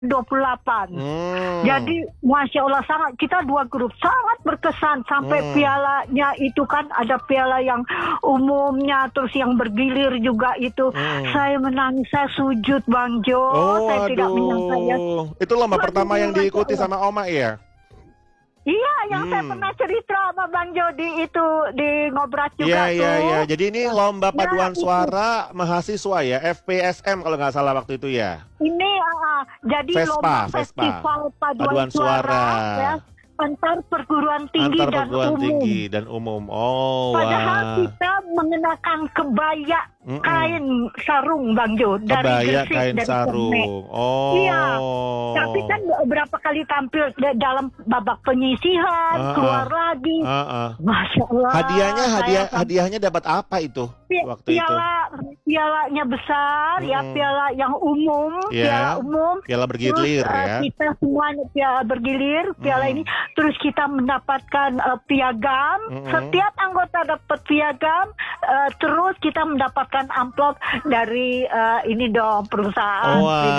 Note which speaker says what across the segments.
Speaker 1: 28. Jadi Masya Allah sangat, kita 2 grup sangat berkesan sampai pialanya itu kan ada piala yang umumnya terus yang bergilir juga itu. Saya menangis, saya sujud Bang Jo. Saya tidak menyangka ya.
Speaker 2: Itu lomba pertama yang diikuti sama Oma ya?
Speaker 1: Iya, yang saya pernah cerita sama Bang Jody itu di Ngobrat juga tuh.
Speaker 2: Iya. Jadi ini lomba paduan suara mahasiswa ya, FPSM kalau nggak salah waktu itu ya.
Speaker 1: Ini jadi lomba festival paduan suara ya, antar perguruan tinggi dan umum. Padahal kita mengenakan kebaya kain sarung Bang Jo dari Gresik,
Speaker 2: kain
Speaker 1: dari
Speaker 2: sarung.
Speaker 1: Iya. Tapi kan berapa kali tampil dalam babak penyisihan, keluar lagi. Masya Allah.
Speaker 2: Hadiahnya dapat apa itu? Waktu itu
Speaker 1: pialanya besar ya, piala yang umum,
Speaker 2: piala bergilir
Speaker 1: terus,
Speaker 2: ya.
Speaker 1: Kita semuanya piala bergilir, piala ini terus kita mendapatkan piagam, setiap anggota dapat piagam, terus kita mendapatkan amplop dari ini dong perusahaan.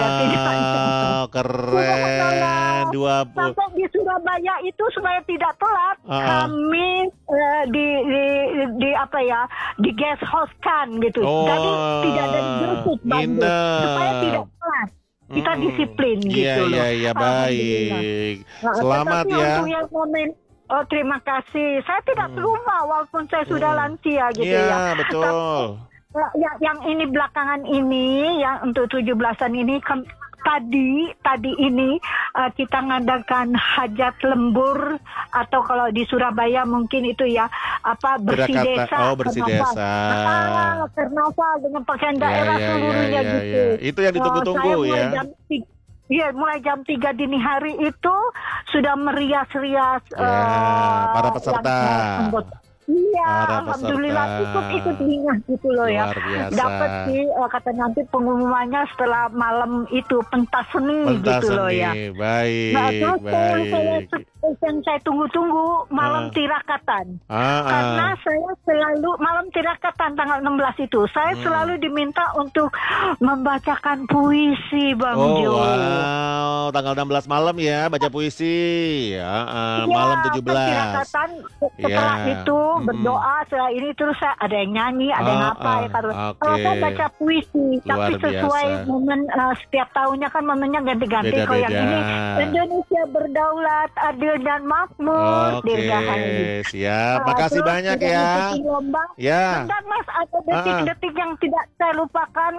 Speaker 2: Keren. 20.
Speaker 1: Sampai di Surabaya itu supaya tidak telat, kami di apa ya, di guest house kan gitu. Jadi tidak ada di Gresik Bandung supaya tidak telat. Kita disiplin gitu loh.
Speaker 2: Iya, baik. Selamat ya.
Speaker 1: Untuk yang terima kasih. Saya tidak terima walaupun saya sudah lansia gitu ya.
Speaker 2: Iya, betul.
Speaker 1: Yang ini belakangan ini, yang untuk 17-an ini tadi ini kita ngadakan hajat lembur, atau kalau di Surabaya mungkin itu ya bersih desa.
Speaker 2: Bersih desa.
Speaker 1: Karnaval dengan pakaian daerah seluruhnya gitu.
Speaker 2: Itu yang ditunggu-tunggu ya.
Speaker 1: Iya, mulai jam 3 dini hari itu sudah merias-rias
Speaker 2: para peserta.
Speaker 1: Iya, alhamdulillah ikut ingat gitu loh ya. Dapat sih kata nanti pengumumannya setelah malam itu pentas seni gitu loh ya.
Speaker 2: Baik.
Speaker 1: Nah, terus yang saya tunggu-tunggu malam tirakatan. Karena saya selalu malam tirakatan tanggal 16 itu saya selalu diminta untuk membacakan puisi Bang Jo.
Speaker 2: Wow, tanggal 16 malam ya baca puisi. Malam 17.
Speaker 1: Tirakatan setelah itu berdoa, setelah ini terus ada yang nyanyi, ada yang apa ya kalau saya baca puisi, tapi sesuai momen setiap tahunnya kan momennya ganti-ganti. Kalau yang ini Indonesia berdaulat, adil dan makmur, dirgahayu.
Speaker 2: Siap, makasih banyak ya.
Speaker 1: Ya. Bentar Mas, ada detik-detik yang tidak saya lupakan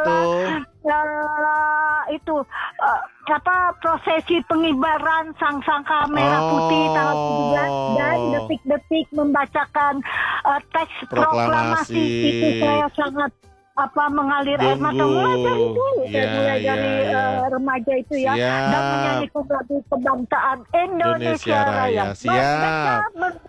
Speaker 1: adalah itu prosesi pengibaran sang-saka merah putih tanggal 17 dan detik-detik membacakan teks proklamasi itu saya sangat mengalir air mata mulai dari dulu, mulai dari remaja itu ya. Dan menyanyikan lagu kebangsaan Indonesia Raya.
Speaker 2: Siap.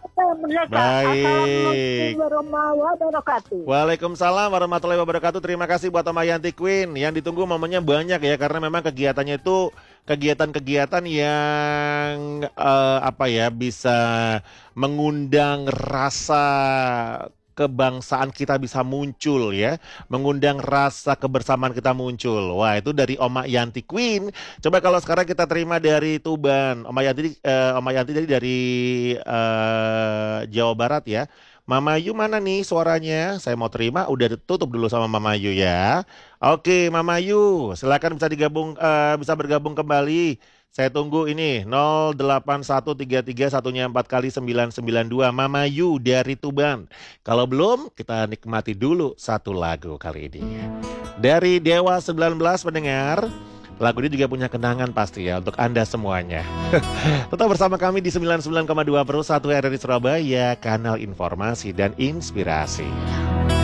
Speaker 2: Baik. Waalaikumsalam warahmatullahi wabarakatuh. Terima kasih buat Oma Yanti Queen. Yang ditunggu momennya banyak ya, karena memang kegiatannya itu kegiatan-kegiatan yang bisa mengundang rasa kebangsaan kita bisa muncul ya, mengundang rasa kebersamaan kita muncul. Wah, itu dari Oma Yanti Queen. Coba kalau sekarang kita terima dari Tuban, Oma Yanti jadi dari Jawa Barat ya. Mama Yu mana nih suaranya? Saya mau terima, udah tutup dulu sama Mama Yu ya. Oke, Mama Yu, silakan bisa bergabung kembali. Saya tunggu ini 08133 1nya 4 kali 992 Mama Yu dari Tuban. Kalau belum, kita nikmati dulu satu lagu kali ini. Dari Dewa 19 pendengar. Lagu ini juga punya kenangan pasti ya untuk Anda semuanya. Tetap bersama kami di 99,2 Pro 1 RRI Surabaya, kanal informasi dan inspirasi.